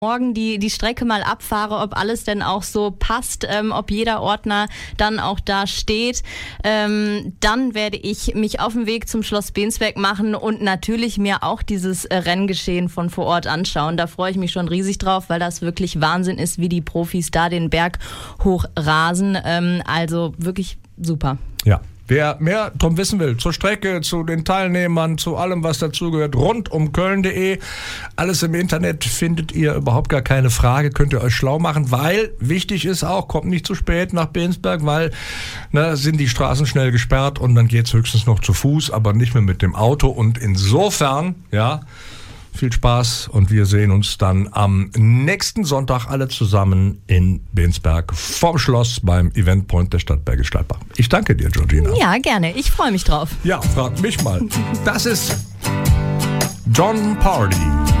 morgen die Strecke mal abfahre, ob alles denn auch so passt, ob jeder Ordner dann auch da steht. Dann werde ich mich auf den Weg zum Schloss Bensberg machen und natürlich mir auch dieses Renngeschehen von vor Ort anschauen. Da freue ich mich schon riesig drauf, weil das wirklich Wahnsinn ist, wie die Profis da den Berg hochrasen. Also wirklich super. Ja. Wer mehr drum wissen will, zur Strecke, zu den Teilnehmern, zu allem, was dazugehört, rund um Köln.de. Alles im Internet findet ihr, überhaupt gar keine Frage, könnt ihr euch schlau machen, weil wichtig ist auch, kommt nicht zu spät nach Bensberg, weil sind die Straßen schnell gesperrt und dann geht's höchstens noch zu Fuß, aber nicht mehr mit dem Auto. Und insofern, viel Spaß und wir sehen uns dann am nächsten Sonntag alle zusammen in Bensberg vorm Schloss beim Eventpoint der Stadt Bergisch Gladbach. Ich danke dir, Georgina. Ja, gerne. Ich freue mich drauf. Ja, frag mich mal. Das ist Jon Pardi.